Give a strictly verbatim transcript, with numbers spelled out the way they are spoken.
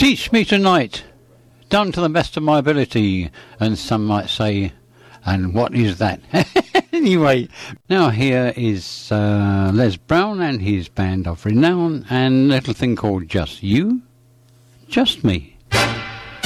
Teach me tonight, done to the best of my ability, and some might say, and what is that? Anyway, now here is uh, Les Brown and his band of renown, and a little thing called Just You, Just Me.